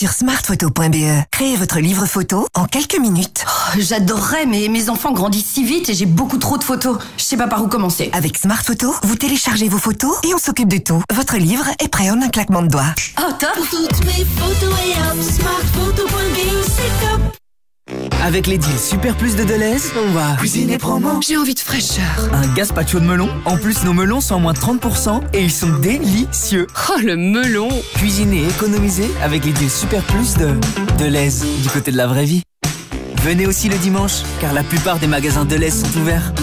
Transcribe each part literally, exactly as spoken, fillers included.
Sur smartphoto point b e, créez votre livre photo en quelques minutes. Oh, j'adorerais, mais mes enfants grandissent si vite et j'ai beaucoup trop de photos. Je sais pas par où commencer. Avec Smartphoto, vous téléchargez vos photos et on s'occupe de tout. Votre livre est prêt en un claquement de doigts. Oh, top! Pour toutes mes photos et hop, smartphoto point b e, c'est top! Avec les deals Super Plus de Deleuze, on va Cuisiner promo. J'ai envie de fraîcheur. un gazpacho de melon. En plus, nos melons sont à moins de trente pour cent et ils sont délicieux. Oh, le melon! Cuisiner et économiser avec les deals Super Plus de Deleuze, du côté de la vraie vie. Venez aussi le dimanche, car la plupart des magasins Deleuze sont ouverts.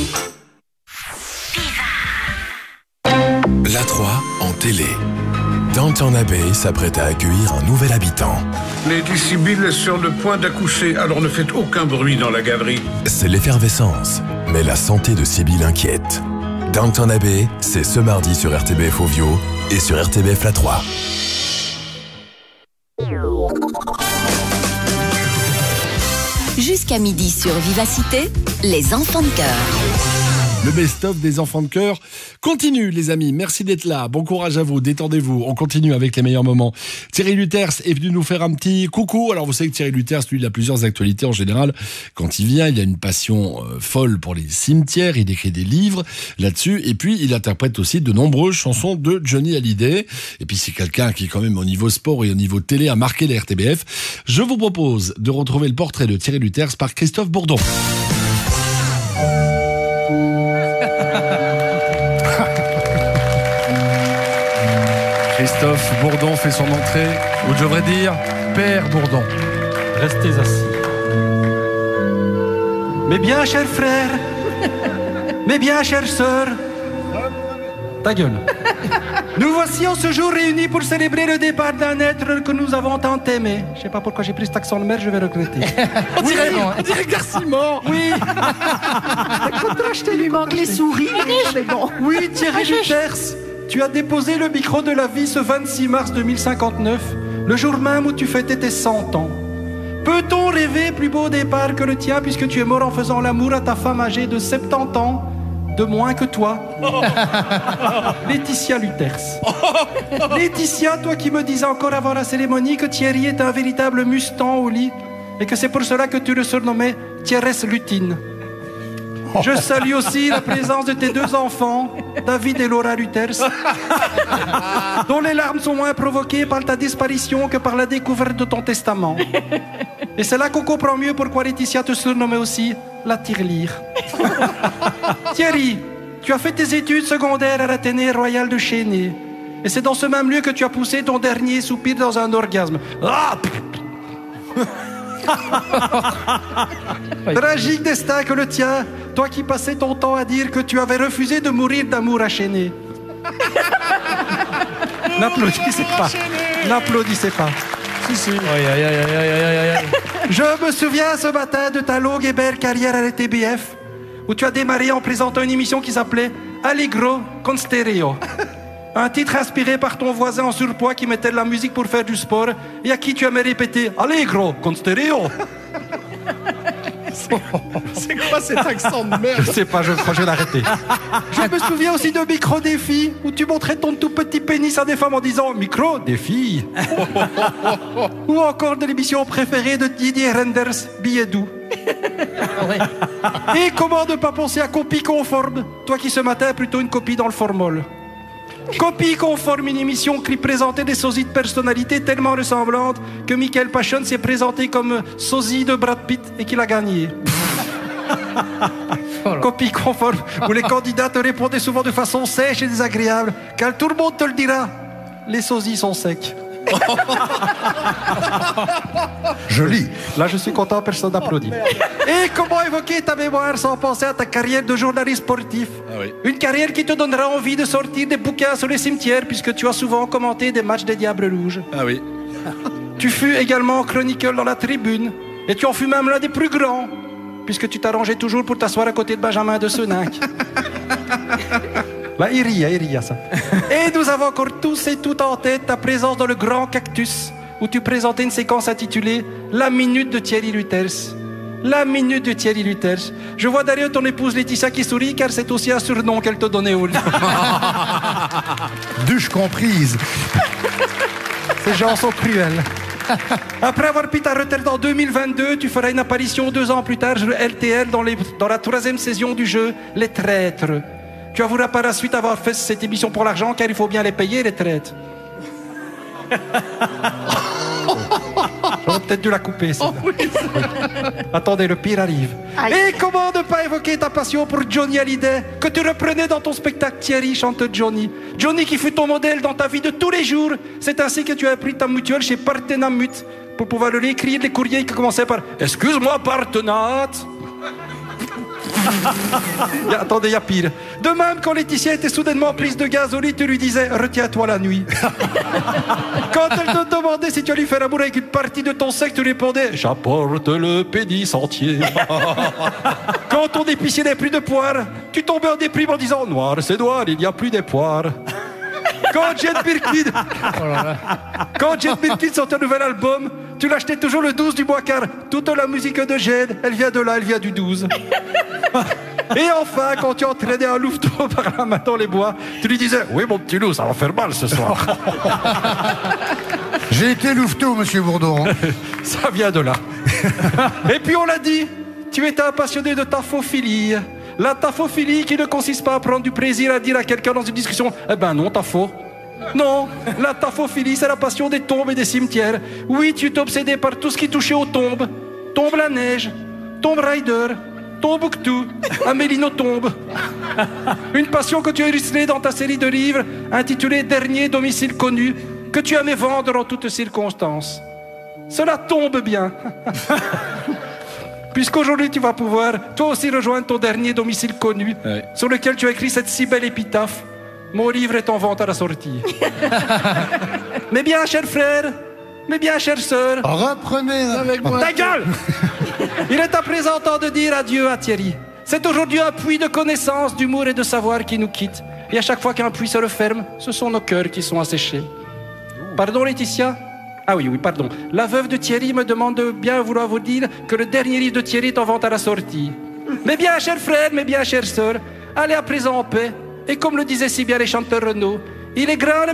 l'A trois en télé. Downton Abbey s'apprête à accueillir un nouvel habitant. Lady Sibyl est sur le point d'accoucher, alors ne faites aucun bruit dans la galerie. C'est l'effervescence, mais la santé de Sibyl inquiète. Downton Abbey, c'est ce mardi sur R T B F Ovio et sur R T B F l'A trois. Jusqu'à midi sur Vivacité, les enfants de cœur. Le best-of des enfants de cœur continue, les amis. Merci d'être là. Bon courage à vous. Détendez-vous. On continue avec les meilleurs moments. Thierry Luters est venu nous faire un petit coucou. Alors, vous savez que Thierry Luters, lui, il a plusieurs actualités en général. Quand il vient, il a une passion euh, folle pour les cimetières. Il écrit des livres là-dessus. Et puis, il interprète aussi de nombreuses chansons de Johnny Hallyday. Et puis, c'est quelqu'un qui, quand même, au niveau sport et au niveau télé, a marqué les R T B F. Je vous propose de retrouver le portrait de Thierry Luters par Christophe Bourdon. Christophe Bourdon fait son entrée, ou je devrais dire Père Bourdon. Restez assis. Mes bien chers frères, mes bien chères sœurs, ta gueule. Nous voici en ce jour réunis pour célébrer le départ d'un être que nous avons tant aimé. Je sais pas pourquoi j'ai pris cet accent de merde, je vais regretter. on, oui, dirait, on dirait Garcimon. Oui. Il lui manque les souris. Bon. Oui, Thierry Luters, tu as déposé le micro de la vie ce vingt-six mars deux mille cinquante-neuf, le jour même où tu fêtais tes cent ans. Peut-on rêver plus beau départ que le tien, puisque tu es mort en faisant l'amour à ta femme âgée de soixante-dix ans, de moins que toi? Laetitia Luters. Laetitia, toi qui me disais encore avant la cérémonie que Thierry est un véritable Mustang au lit, et que c'est pour cela que tu le surnommais Thierresse Lutine. Je salue aussi la présence de tes deux enfants, David et Laura Luters, dont les larmes sont moins provoquées par ta disparition que par la découverte de ton testament. Et c'est là qu'on comprend mieux pourquoi Laetitia te surnommait aussi la tirelire. Thierry, tu as fait tes études secondaires à l'Athénée Royal de Chénet. Et c'est dans ce même lieu que tu as poussé ton dernier soupir dans un orgasme. Ah Tragique destin que le tien, toi qui passais ton temps à dire que tu avais refusé de mourir d'amour à Chénet. N'applaudissez pas. N'applaudissez pas. Si, si. Aïe, aïe, aïe, aïe, aïe, aïe, aïe. Je me souviens ce matin de ta longue et belle carrière à la T B F, où tu as démarré en présentant une émission qui s'appelait Allegro con Stereo. Un titre inspiré par ton voisin en surpoids qui mettait de la musique pour faire du sport et à qui tu aimais répéter Allegro con Stereo. C'est quoi cet accent de merde? Je sais pas, je crois que je vais l'arrêter. Je me souviens aussi de Micro Défi, où tu montrais ton tout petit pénis à des femmes en disant Micro Défi. Ou encore de l'émission préférée de Didier Renders, Billet doux. Et comment ne pas penser à Copie Conforme, toi qui ce matin est plutôt une copie dans le formol. Copie Conforme, une émission qui présentait des sosies de personnalités tellement ressemblantes que Michael Pachon s'est présenté comme sosie de Brad Pitt et qu'il a gagné. Voilà. Copie Conforme, où les candidats te répondaient souvent de façon sèche et désagréable, car tout le monde te le dira, les sosies sont secs. Joli. Là, je suis content, personne n'applaudit. Et comment évoquer ta mémoire sans penser à ta carrière de journaliste sportif? Ah oui. Une carrière qui te donnera envie de sortir des bouquins sur les cimetières, puisque tu as souvent commenté des matchs des Diables Rouges. Ah oui. Tu fus également chroniqueur dans la Tribune, et tu en fus même l'un des plus grands, puisque tu t'arrangeais toujours pour t'asseoir à côté de Benjamin de Seninck. Là, il rit, il rit à ça. Et nous avons encore tous et toutes en tête ta présence dans le Grand Cactus, où tu présentais une séquence intitulée « La minute de Thierry Luters ». La minute de Thierry Luters. Je vois derrière ton épouse Laetitia qui sourit, car c'est aussi un surnom qu'elle te donnait au lit. Duche comprise. Ces gens sont cruels. Après avoir pris ta retraite en deux mille vingt-deux, tu feras une apparition deux ans plus tard sur L T L dans, les, dans la troisième saison du jeu Les Traîtres. Tu avoueras par la suite avoir fait cette émission pour l'argent, car il faut bien les payer, les traites. J'aurais peut-être dû la couper, celle-là. Oh, oui. Attendez, le pire arrive. Aïe. Et comment ne pas évoquer ta passion pour Johnny Hallyday, que tu reprenais dans ton spectacle Thierry chante Johnny. Johnny qui fut ton modèle dans ta vie de tous les jours. C'est ainsi que tu as pris ta mutuelle chez Partenamut pour pouvoir lui écrire les courriers qui commençaient par « Excuse-moi, Partenat ». Y a, attendez, il y a pire. De même, quand Laetitia était soudainement prise de gaz au lit, tu lui disais « Retiens-toi la nuit ». Quand elle te demandait si tu allais faire amour avec une partie de ton sexe, tu lui répondais « J'apporte le pénis entier ». Quand ton épicier n'avait plus de poires, tu tombais en déprime en disant « Noir, c'est noir, il n'y a plus des poires ». Quand Jane Birkin, quand Jane Birkin sortait un nouvel album, tu l'achetais toujours le douze du mois, car toute la musique de Jane, elle vient de là, elle vient du douze. Et enfin, quand tu entraînais un louveteau par la main dans les bois, tu lui disais « Oui, mon petit loup, ça va faire mal ce soir. » J'ai été louveteau, monsieur Bourdon. Ça vient de là. Et puis on l'a dit, tu étais un passionné de taphophilie. La taphophilie qui ne consiste pas à prendre du plaisir à dire à quelqu'un dans une discussion « Eh ben non, t'as faux ». Non, la taphophilie, c'est la passion des tombes et des cimetières. Oui, tu t'es obsédé par tout ce qui touchait aux tombes. Tombe la neige, Tomb Raider, Tombouctou, Amélino Tombe. Une passion que tu as illustrée dans ta série de livres intitulée « Dernier domicile connu » que tu aimais vendre en toutes circonstances. Cela tombe bien. Puisqu'aujourd'hui tu vas pouvoir toi aussi rejoindre ton dernier domicile connu, ouais, sur lequel tu as écrit cette si belle épitaphe. Mon livre est en vente à la sortie. Mais bien, cher frère, mais bien, chère sœur, reprenez avec moi. Ta gueule. Il est à présent temps de dire adieu à Thierry. C'est aujourd'hui un puits de connaissances, d'humour et de savoir qui nous quitte. Et à chaque fois qu'un puits se referme, ce sont nos cœurs qui sont asséchés. Pardon, Laetitia? Ah oui, oui, pardon. La veuve de Thierry me demande de bien vouloir vous dire que le dernier livre de Thierry est en vente à la sortie. Mais bien, cher frère, mais bien, chère sœur, allez à présent en paix. Et comme le disaient si bien les chanteurs Renaud, il est grand le